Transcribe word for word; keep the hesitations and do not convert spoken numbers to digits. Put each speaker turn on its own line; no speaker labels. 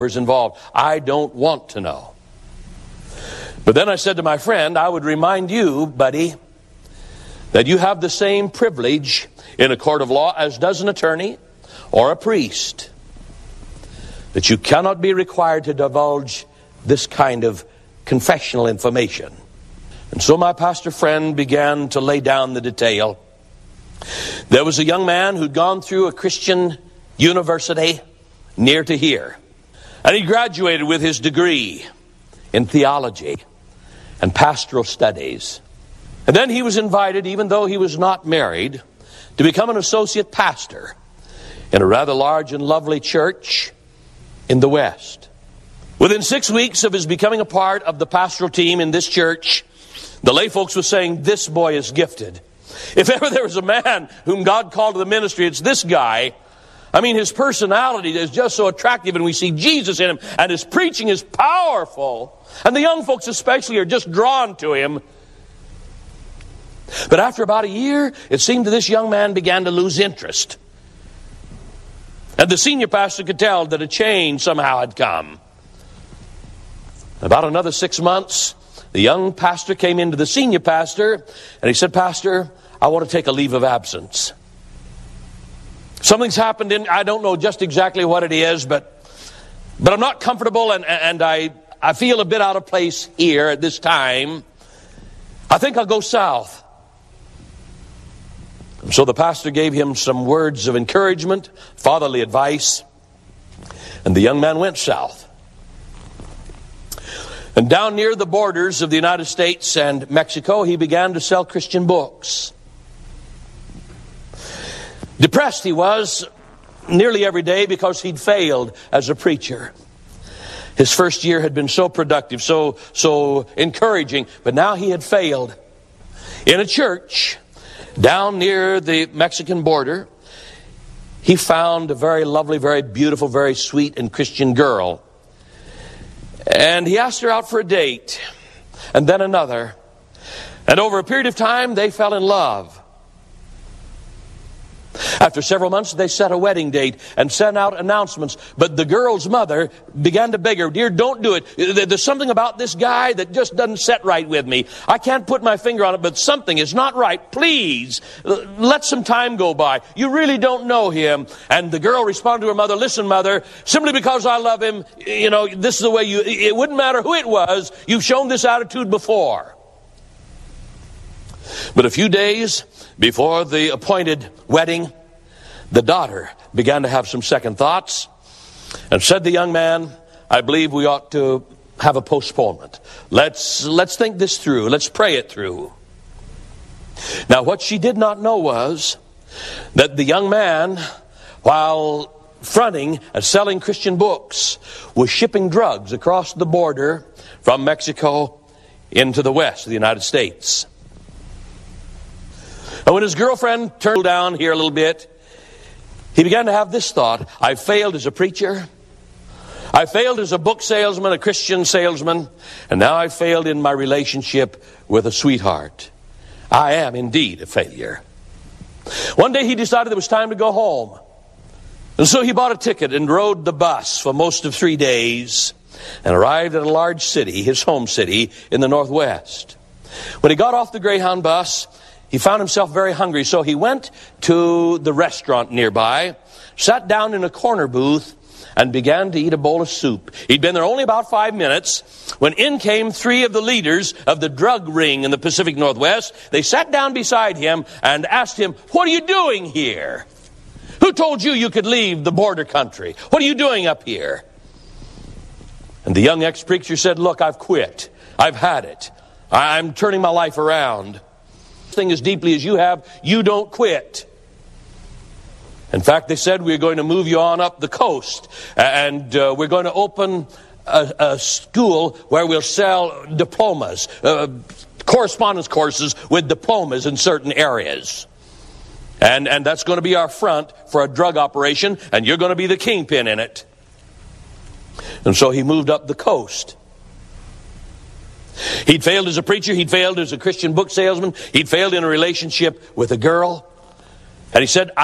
involved. I don't want to know. But then I said to my friend, I would remind you, buddy, that you have the same privilege in a court of law as does an attorney or a priest, that you cannot be required to divulge this kind of confessional information. And so my pastor friend began to lay down the detail. There was a young man who'd gone through a Christian university near to here, and he graduated with his degree in theology and pastoral studies. And then he was invited, even though he was not married, to become an associate pastor in a rather large and lovely church in the West. Within six weeks of his becoming a part of the pastoral team in this church, the lay folks were saying, this boy is gifted. If ever there was a man whom God called to the ministry, it's this guy. I mean, his personality is just so attractive, and we see Jesus in him, and his preaching is powerful. And the young folks especially are just drawn to him. But after about a year, it seemed that this young man began to lose interest. And the senior pastor could tell that a change somehow had come. About another six months, the young pastor came into the senior pastor, and he said, Pastor, I want to take a leave of absence. Something's happened in, I don't know just exactly what it is, but but I'm not comfortable, and, and I, I feel a bit out of place here at this time. I think I'll go south. And so the pastor gave him some words of encouragement, fatherly advice, and the young man went south. And down near the borders of the United States and Mexico, he began to sell Christian books. Depressed he was nearly every day because he'd failed as a preacher. His first year had been so productive, so, so encouraging, but now he had failed. In a church down near the Mexican border, he found a very lovely, very beautiful, very sweet and Christian girl. And he asked her out for a date, and then another. And over a period of time, they fell in love. After several months, they set a wedding date and sent out announcements. But the girl's mother began to beg her, dear, don't do it. There's something about this guy that just doesn't set right with me. I can't put my finger on it, but something is not right. Please, let some time go by. You really don't know him. And the girl responded to her mother, listen, mother, simply because I love him, you know, this is the way you, it wouldn't matter who it was. You've shown this attitude before. But a few days before the appointed wedding, the daughter began to have some second thoughts and said to the young man, I believe we ought to have a postponement. Let's, let's think this through. Let's pray it through. Now, what she did not know was that the young man, while fronting and selling Christian books, was shipping drugs across the border from Mexico into the west of the United States. And when his girlfriend turned down here a little bit, he began to have this thought, I failed as a preacher, I failed as a book salesman, a Christian salesman, and now I failed in my relationship with a sweetheart. I am indeed a failure. One day he decided it was time to go home. And so he bought a ticket and rode the bus for most of three days and arrived at a large city, his home city in the Northwest. When he got off the Greyhound bus, he found himself very hungry, so he went to the restaurant nearby, sat down in a corner booth, and began to eat a bowl of soup. He'd been there only about five minutes when in came three of the leaders of the drug ring in the Pacific Northwest. They sat down beside him and asked him, what are you doing here? Who told you you could leave the border country? What are you doing up here? And the young ex-preacher said, look, I've quit. I've had it. I'm turning my life around. Thing as deeply as you have, you don't quit. In fact, they said we're going to move you on up the coast, and uh, we're going to open a, a school where we'll sell diplomas, uh, correspondence courses with diplomas in certain areas. And, and that's going to be our front for a drug operation, and you're going to be the kingpin in it. And so he moved up the coast. He'd failed as a preacher. He'd failed as a Christian book salesman. He'd failed in a relationship with a girl. And he said,